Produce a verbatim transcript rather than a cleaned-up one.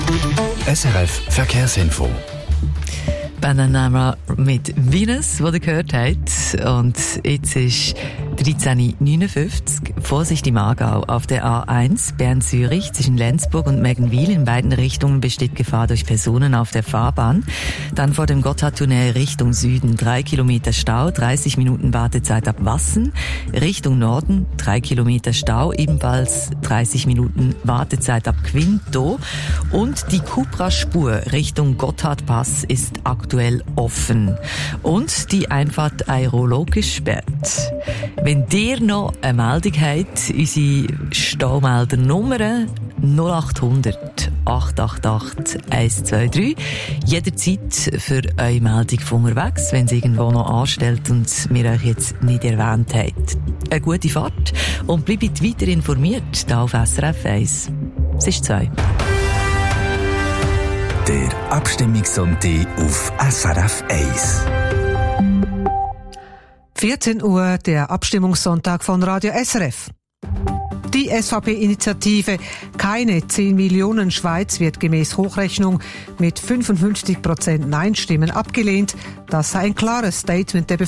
S R F Verkehrsinfo. Bananama mit Venus, die ihr gehört habt. Und jetzt ist dreizehn Uhr neunundfünfzig. Vorsicht im Aargau. Auf der A eins Bern-Zürich zwischen Lenzburg und Meggenwil in beiden Richtungen besteht Gefahr durch Personen auf der Fahrbahn. Dann vor dem Gotthardtunnel Richtung Süden drei Kilometer Stau, dreißig Minuten Wartezeit ab Wassen. Richtung Norden drei Kilometer Stau, ebenfalls dreißig Minuten Wartezeit ab Quinto. Und die Cupra-Spur Richtung Gotthardpass ist aktuell offen. Und die Einfahrt Aerolog ist gesperrt. Wenn ihr noch eine Meldung habt, unsere Staumelder-Nummer null acht hundert acht acht acht eins zwei drei. Jederzeit für eure Meldung von unterwegs, wenn es irgendwo noch anstellt und wir euch jetzt nicht erwähnt haben. Eine gute Fahrt und bleibt weiter informiert hier auf S R F eins. Es ist zwei. Der Abstimmungssonntag auf S R F eins. vierzehn Uhr, der Abstimmungssonntag von Radio S R F. Die S V P-Initiative Keine zehn Millionen Schweiz wird gemäß Hochrechnung mit fünfundfünfzig Prozent Nein-Stimmen abgelehnt. Das sei ein klares Statement der Bevölkerung.